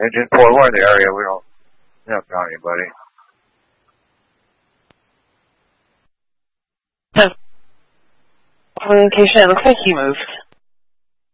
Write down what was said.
Engine 4, we're in the area. We haven't found anybody. Location, it looks like he moved.